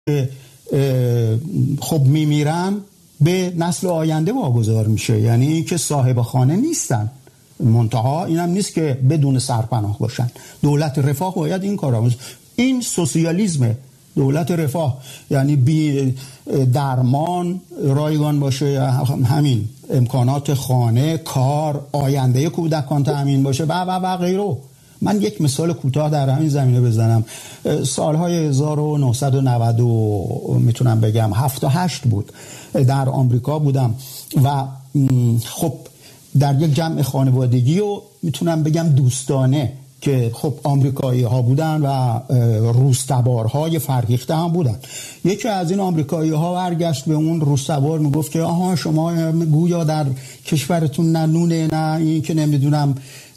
خب میمیرن به نسل آینده واگذار میشه، یعنی که صاحب خانه نیستن. منتها اینم نیست که بدون سرپناه باشن. دولت رفاه باید این کارا، این سوسیالیسمه. دولت رفاه یعنی بی درمان رایگان باشه، همین امکانات خانه، کار، آینده کودکان تامین باشه و غیره. من یک مثال کوتاه در همین زمینه بزنم. سالهای 1990 میتونم بگم 7-8 بود، در آمریکا بودم و خب در یک جمع خانوادگی و میتونم بگم دوستانه که خب آمریکایی ها بودن و روس‌تبارهای فرهیخته هم بودن. یکی از این آمریکایی ها برگشت به اون روس‌تبار میگفت که آها شما گویا در کشورتون نه نونه، نه این که نمیدونم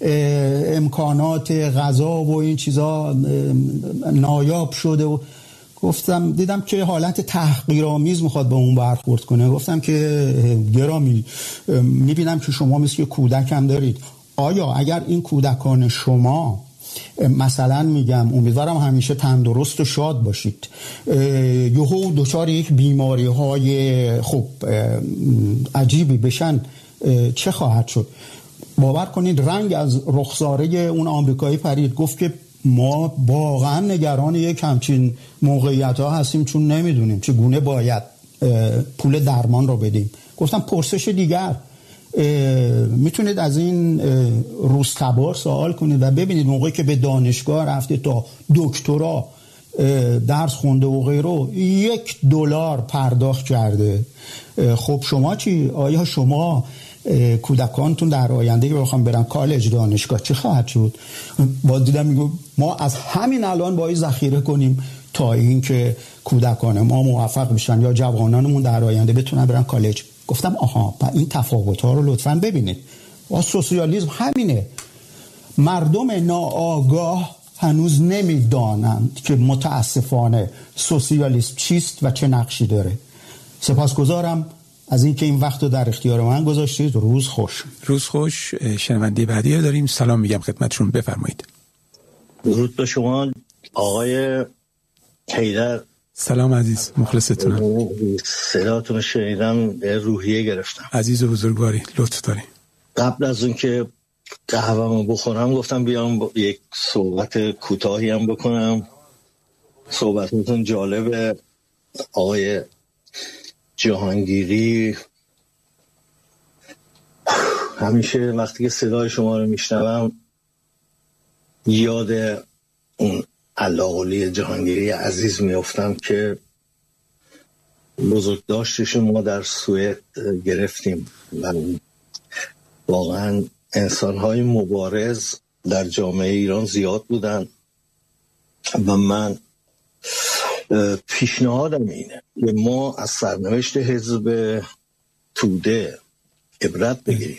امکانات غذا و این چیزا نایاب شده. و گفتم دیدم که حالت تحقیرآمیز میخواد به اون برخورد کنه. گفتم که گرامی، میبینم که شما مثل کودک هم دارید. آیا اگر این کودکان شما مثلا میگم امیدوارم همیشه تندرست و شاد باشید، یهو دچار یک بیماری های خب عجیبی بشن، چه خواهد شد؟ باور کنید رنگ از رخساره اون آمریکایی پرید. گفت که ما واقعا نگران یک همچین موقعیت ها هستیم، چون نمیدونیم چگونه باید پول درمان رو بدیم. گفتم پرسش دیگر، میتونید از این روس‌تبار سوال کنید و ببینید موقعی که به دانشگاه رفته تا دکترا درس خونده و غیره $1 پرداخت کرده. خب شما چی؟ آیا شما کودکانتون در آینده که بخوام برن کالج، دانشگاه، چه خواهد شد؟ باز دیدم میگم ما از همین الان باید ذخیره کنیم تا این که کودکان ما موفق بشن یا جوانانمون در آینده بتونن برن کالج. گفتم آها این تفاوت‌ها رو لطفاً ببینید. و سوسیالیسم همینه. مردم ناآگاه هنوز نمیدانند که متاسفانه سوسیالیسم چیست و چه نقشی داره. سپاسگزارم از اینکه این وقت رو در اختیار من گذاشتید. روز خوش. روز خوش. شنونده بعدی داریم. سلام میگم خدمتشون، بفرمایید. درود به شما آقای حیدر. سلام عزیز، مخلصتونم. صداتون شنیدم روحیه گرفتم. عزیز و بزرگواری، لطف داری. قبل از اون که قهوه‌مو بخورم گفتم بیام یک صحبت کوتاهی هم بکنم. صحبتتون جالبه آقای جهانگیری. همیشه وقتی که صدای شما رو میشنوم یاد اون علاقلی جهانگیری عزیز میافتم که بزرگداشتش ما در سوئد گرفتیم و واقعا انسان‌های مبارز در جامعه ایران زیاد بودن و من پیشنهادم اینه که ما از سرنوشت حزب توده عبرت بگیریم.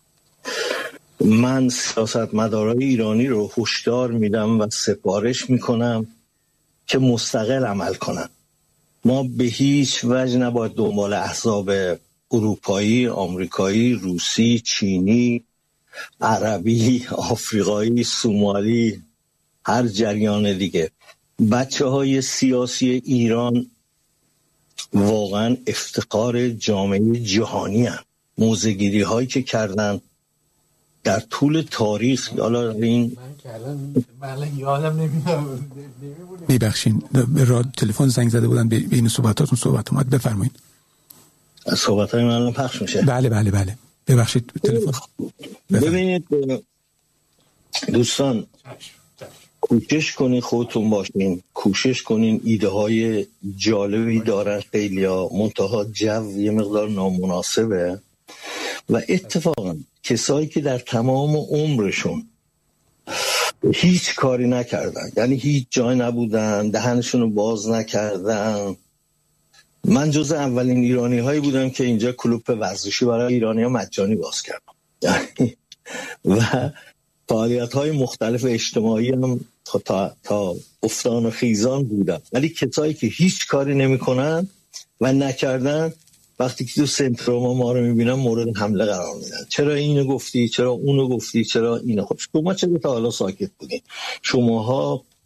من سیاستمدارای ایرانی رو هشدار میدم و سفارش میکنم که مستقل عمل کنن. ما به هیچ وجه نباید دنبال احزاب اروپایی، آمریکایی، روسی، چینی، عربی، آفریقایی، سومالی، هر جریان دیگه. بچه‌های سیاسی ایران واقعا افتخار جامعه جهانی هستند. موضع‌گیری هایی که کردن در طول تاریخ، حالا این من یادم نمیاد. میبخشین به تلفن زنگ زده بودن، بین صحبتاتون صحبت اومد، بفرمایید. صحبت‌های من الان پخش میشه؟ بله ببخشید تلفن. ببینید دوستان، کوشش کنین خودتون باشین، کوشش کنین. ایده های جالبی دارن خیلیا، منتها جو یه مقدار نامناسبه و اتفاقا کسایی که در تمام عمرشون هیچ کاری نکردن، یعنی هیچ جای نبودن، دهنشون رو باز نکردن. من جز اولین ایرانی هایی بودم که اینجا کلوب ورزشی برای ایرانی ها مجانی باز کردم و فعالیت های مختلف اجتماعی هم تا افتان و خیزان بودم. ولی کسایی که هیچ کاری نمی کنن و نکردن، وقتی که تو سنتروم ما رو میبینن مورد حمله قرار میدن. چرا اینو گفتی؟ چرا اونو گفتی؟ چرا اینو؟ خب شما چرا تا حالا ساکت بودین؟ شماها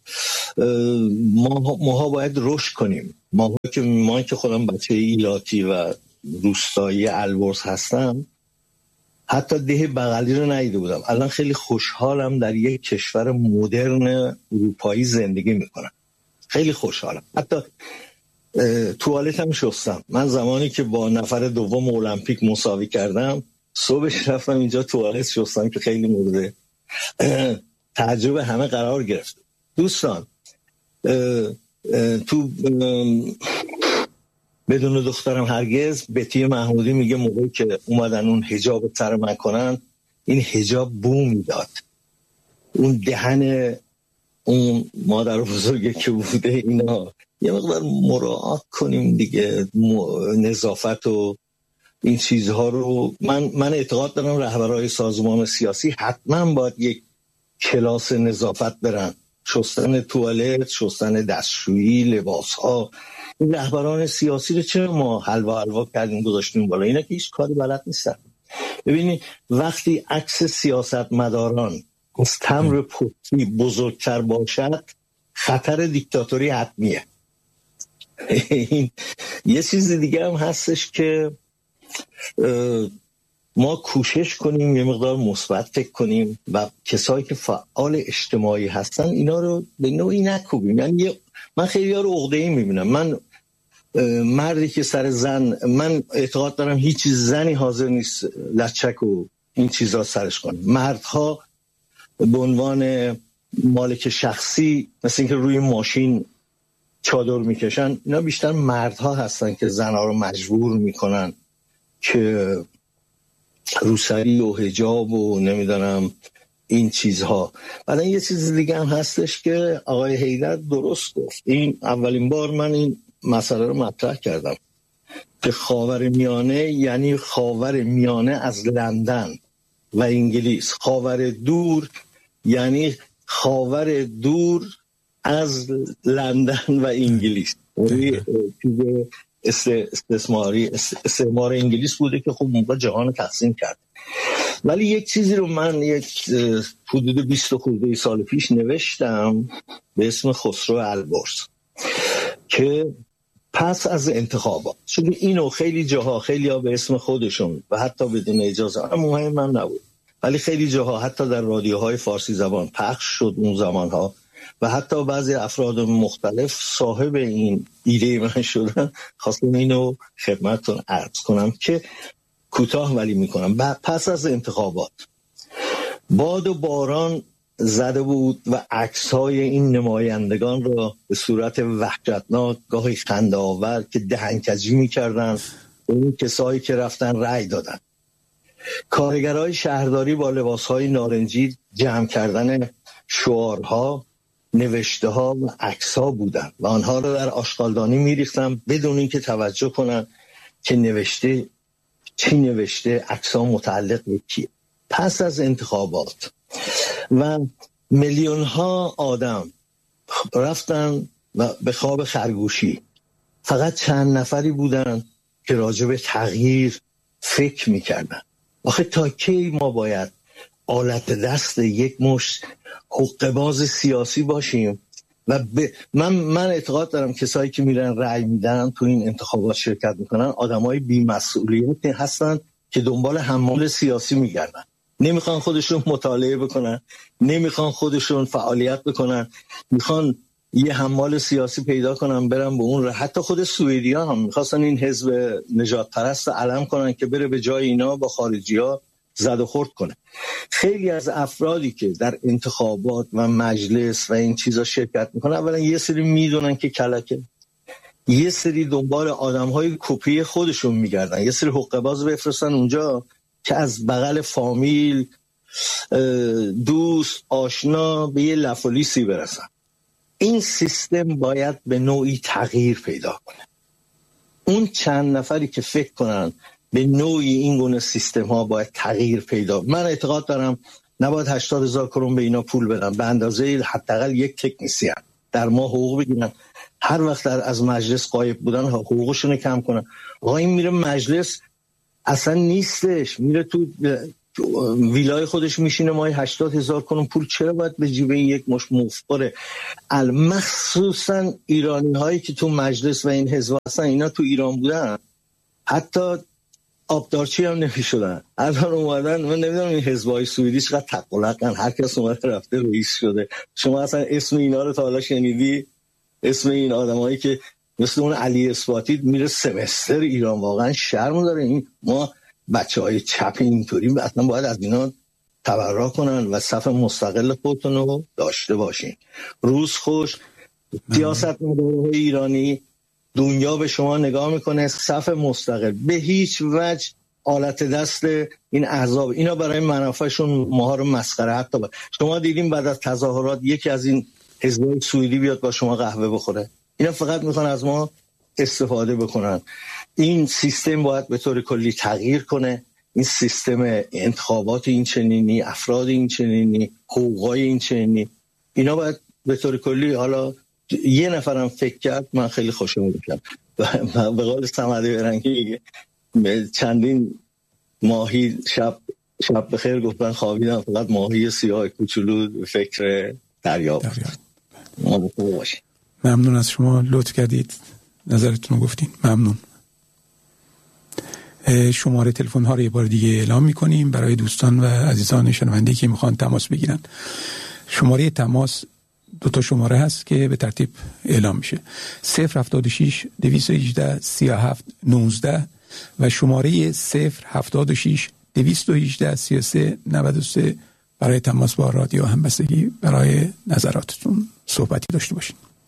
ما باید رشد کنیم. ما که خودم بچه ایلاتی و روستایی البرز هستم، حتی ده بغلی رو ندیده بودم. الان خیلی خوشحالم در یک کشور مدرن اروپایی زندگی میکنم. خیلی خوشحالم. حتی توالت هم شستم. من زمانی که با نفر دوم المپیک مساوی کردم، صبحش رفتم اینجا توالت شستم که خیلی مورد تعجب همه قرار گرفت. دوستان، تو بدون دخترم هرگز، بتی محمودی میگه موقعی که اومدن اون حجاب سر من کنن، این حجاب بو میداد. اون دهن اون مادر بزرگه که بوده، اینا یه مقدار مراعات کنیم دیگه، نظافت و این چیزها رو. من اعتقاد دارم رهبرهای سازمان سیاسی حتما باید یک کلاس نظافت برن، شستن توالت، شستن دستشویی، لباس ها. این رهبران سیاسی رو چرا ما حلوا کردیم گذاشتیم بالا؟ اینا که هیچ کاری بلد نیستن. ببینید وقتی عکس سیاستمداران از تمر پوستی بزرگتر باشد، خطر دیکتاتوری حتمیه. یه چیز دیگه هم هستش که ما کوشش کنیم یه مقدار مثبت فکر کنیم و کسایی که فعال اجتماعی هستن اینا رو به نوعی نکوبیم. یعنی من خیلی ها رو عقده‌ای میبینم. من مردی که سر زن، من اعتقاد دارم هیچ زنی حاضر نیست لچک و این چیزا سرش کنه. مردها به عنوان مالک شخصی، مثل اینکه روی ماشین چادر میکشن، اینا بیشتر مردها هستن که زنها رو مجبور میکنن که روسری و حجاب و نمیدونم این چیزها. بعد یه چیز دیگه هم هستش که آقای حیدر درست گفت. این اولین بار من این مسئله رو مطرح کردم که خاورمیانه یعنی خاورمیانه از لندن و انگلیس، خاور دور یعنی خاور دور از لندن و انگلیس. استعمار انگلیس بوده که خب موقع جهان تقسیم کرد. ولی یک چیزی رو من یک حدود 20 خورده سال پیش نوشتم به اسم خسرو البرز که پس از انتخابات، چون اینو خیلی جاها خیلی ها به اسم خودشون و حتی بدون اجازه، مهم من نبود، ولی خیلی جاها حتی در رادیوهای فارسی زبان پخش شد اون زمانها و حتی بعضی افراد مختلف صاحب این ایده من شدن. خواستم اینو خدمتتون عرض کنم که کوتاه ولی میکنم. پس از انتخابات باد و باران زده بود و عکس‌های این نمایندگان را به صورت وحشتناک، گاهی خنده‌آور که دهنکجی می‌کردن به اون کسایی که رفتن رأی دادن. کارگرای شهرداری با لباس‌های نارنجی جمع کردن شعارها، نوشته‌ها و عکس‌ها بودن و آنها را در آشغالدانی می‌ریختن بدون اینکه توجه کنن که نوشته چی نوشته، عکس‌ها متعلق به کی. پس از انتخابات و میلیون ها آدم رفتن و به خواب خرگوشی، فقط چند نفری بودن که راجع به تغییر فکر میکردن. آخه تا کی ما باید آلت دست یک مشت حقه‌باز سیاسی باشیم؟ و من اعتقاد دارم کسایی که میرن رأی میدن تو این انتخابات شرکت میکنن آدمای بی‌مسئولیت هستن که دنبال حمال سیاسی میگردن. نمیخوان خودشون مطالعه بکنن، نمیخوان خودشون فعالیت بکنن، میخوان یه حمال سیاسی پیدا کنن برن به اون. حتی خود سوئدی‌ها هم میخواستن این حزب نجات پرست علم کنن که بره به جای اینا با خارجی‌ها زد و خورد کنه. خیلی از افرادی که در انتخابات و مجلس و این چیزا شرکت میکنن، اولا یه سری میدونن که کلکه، یه سری دنبال آدم‌های کپی خودشون میگردن، یه سری حقه‌باز بفرستن اونجا که از بغل فامیل، دوست، آشنا به یه لفالیسی برسن. این سیستم باید به نوعی تغییر پیدا کنه. اون چند نفری که فکر کنن به نوعی این گونه سیستم ها باید تغییر پیدا. من اعتقاد دارم نباید 80,000 کرون به اینا پول بدن، به اندازه حداقل یک تکنیسیان در ماه حقوق بگیرن. هر وقت از مجلس غایب بودن حقوقشون کم کنن. آقا این میره مجلس اصلا نیستش، میره تو ویلای خودش میشینه ماهی 80,000 کرون پول، چرا باید به جیب این یک مش مفبره؟ مخصوصا ایرانی هایی که تو مجلس و این حزب هستن، اینا تو ایران بودن حتی آبدارچی هم نمیشدن، الان اومدن. من نمیدونم این حزبای سوئدی چقدر تقلقن، هر کس اومده رفته رئیس شده. شما اصلا اسم اینا رو تا حالا شنیدی؟ اسم این آدمایی که مثل اون علی اثباتی میره سمستر ایران، واقعا شرم داره. این ما بچهای چپ اینطوری اصلا باید از اینا تبرا کنن و صف مستقل خودتون رو داشته باشین. روز خوش. سیاستمدارهای ایرانی، دنیا به شما نگاه میکنه، صف مستقل، به هیچ وجه آلت دست این احزاب، اینا برای منافعشون ماها رو مسخره. حتی شما دیدیم بعد از تظاهرات یکی از این حزبای سوئدی بیاد با شما قهوه بخوره؟ اینا فقط میخوان از ما استفاده بکنن. این سیستم باید به طور کلی تغییر کنه. این سیستم انتخابات این چنینی، افراد این چنینی، حقوقای این چنینی، اینا باید به طور کلی، حالا یه نفرم فکر کرد من خیلی خوشحال میشم. به قول صمد برنگی چندین ماهی شب بخیر گفتن خوابیدم، فقط ماهی سیاه کوچولو فکر دریافت. ما باشیم. ممنون از شما، لطف کردید نظرتون رو گفتین. ممنون. شماره تلفن ها رو یه بار دیگه اعلام میکنیم برای دوستان و عزیزان شنونده که میخوان تماس بگیرن. شماره تماس 2 شماره هست که به ترتیب اعلام میشه: 076 218 37 19 و شماره 076 218 33 93 برای تماس با رادیو همبستگی برای نظراتتون صحبتی داشته باشین.